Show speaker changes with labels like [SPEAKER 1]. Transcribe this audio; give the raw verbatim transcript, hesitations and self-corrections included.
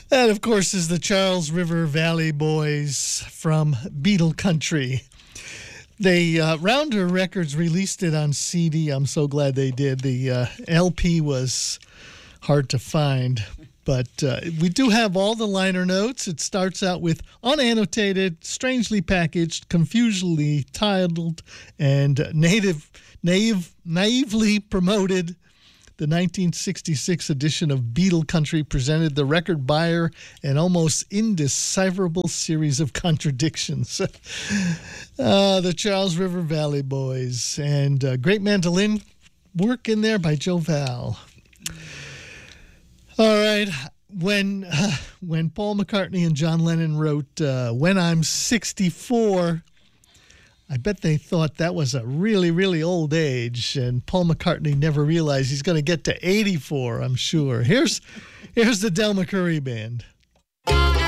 [SPEAKER 1] That, of course, is the Charles River Valley Boys from Beatle Country. They uh, Rounder Records released it on C D. I'm so glad they did. The uh, L P was hard to find, but uh, we do have all the liner notes. It starts out with unannotated, strangely packaged, confusingly titled, and native, naive, naively promoted. The nineteen sixty-six edition of Beatle Country presented the record buyer an almost indecipherable series of contradictions. uh, the Charles River Valley Boys, and uh, great mandolin work in there by Joe Val. All right, when uh, when Paul McCartney and John Lennon wrote uh, "When I'm sixty-four," I bet they thought that was a really, really old age, and Paul McCartney never realized he's going to get to eighty-four, I'm sure. Here's, here's the Del McCoury Band.